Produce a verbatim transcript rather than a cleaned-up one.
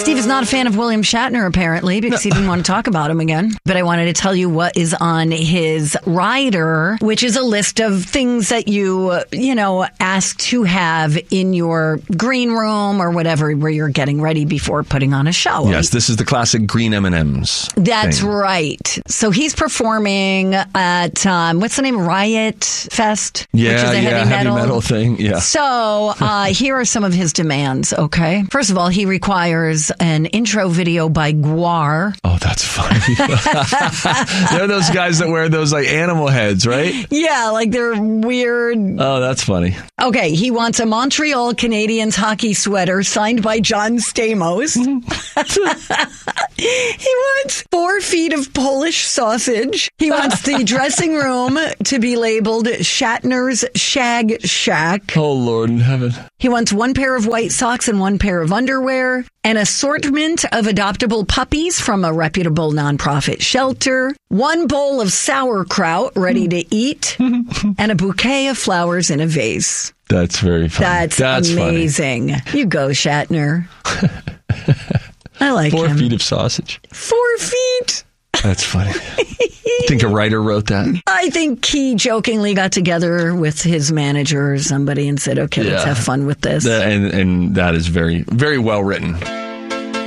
Steve is not a fan of William Shatner, apparently, because he didn't want to talk about him again. But I wanted to tell you what is on his rider, which is a list of things that you, uh, you know, ask to have in your green room or whatever, where you're getting ready before putting on a show. Yes, this is the classic green M and M's. That's thing. right. So he's performing at, um, what's the name? Riot Fest? Yeah, which is a yeah, heavy metal. heavy metal thing. Yeah. So uh, here are some of his demands, okay? First of all, he requires an intro video by Gwar. Oh, that's funny. They're those guys that wear those like animal heads, right? Yeah, like they're weird. Oh, that's funny. Okay, he wants a Montreal Canadiens hockey sweater signed by John Stamos. He wants four feet of Polish sausage. He wants the dressing room to be labeled Shatner's Shag Shack. Oh, Lord in heaven. He wants one pair of white socks and one pair of underwear, an assortment of adoptable puppies from a reputable nonprofit shelter, one bowl of sauerkraut ready to eat, and a bouquet of flowers in a vase. That's very funny. That's, That's amazing. Funny. You go, Shatner. I like Four him. feet of sausage. Four feet. That's funny. I think a writer wrote that. I think he jokingly got together with his manager or somebody and said, okay, yeah. let's have fun with this. The, and, and that is very, very well written.